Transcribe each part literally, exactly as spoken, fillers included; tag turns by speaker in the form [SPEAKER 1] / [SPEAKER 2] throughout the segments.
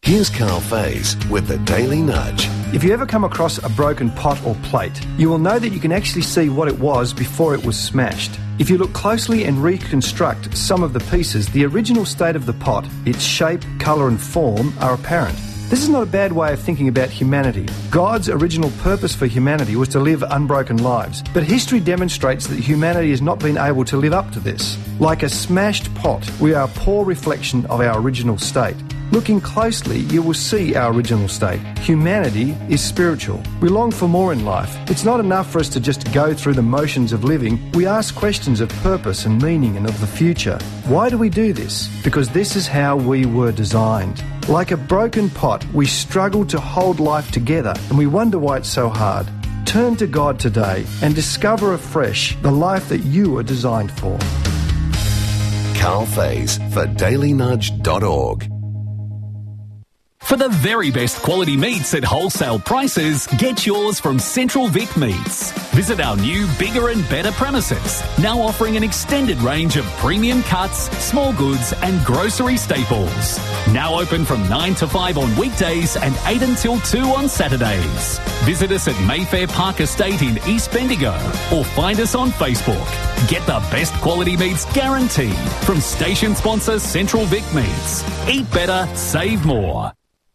[SPEAKER 1] Here's Carl Faze with the Daily Nudge.
[SPEAKER 2] If you ever come across a broken pot or plate, you will know that you can actually see what it was before it was smashed. If you look closely and reconstruct some of the pieces, the original state of the pot, its shape, colour and form are apparent. This is not a bad way of thinking about humanity. God's original purpose for humanity was to live unbroken lives, but history demonstrates that humanity has not been able to live up to this. Like a smashed pot, we are a poor reflection of our original state. Looking closely, you will see our original state. Humanity is spiritual. We long for more in life. It's not enough for us to just go through the motions of living. We ask questions of purpose and meaning and of the future. Why do we do this? Because this is how we were designed. Like a broken pot, we struggle to hold life together and we wonder why it's so hard. Turn to God today and discover afresh the life that you are designed for.
[SPEAKER 1] Carl Faze for daily nudge dot org.
[SPEAKER 3] For the very best quality meats at wholesale prices, get yours from Central Vic Meats. Visit our new, bigger and better premises, now offering an extended range of premium cuts, small goods and grocery staples. Now open from nine to five on weekdays and eight until two on Saturdays. Visit us at Mayfair Park Estate in East Bendigo or find us on Facebook. Get the best quality meats guaranteed from station sponsor Central Vic Meats. Eat better, save more.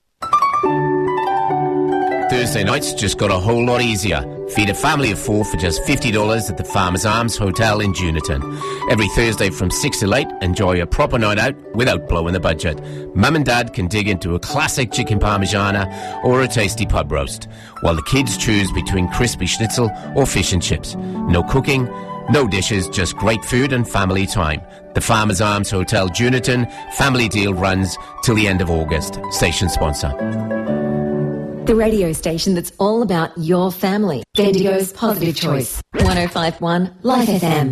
[SPEAKER 4] Thursday nights just got a whole lot easier. Feed a family of four for just fifty dollars at the Farmers Arms Hotel in Juniton. Every Thursday from six till eight, enjoy a proper night out without blowing the budget. Mum and Dad can dig into a classic chicken parmigiana or a tasty pub roast, while the kids choose between crispy schnitzel or fish and chips. No cooking, no dishes, just great food and family time. The Farmers Arms Hotel Juniton family deal runs till the end of August. Station sponsor.
[SPEAKER 5] The radio station that's all about your family. Bendigo's Positive Choice. one oh five point one Life F M.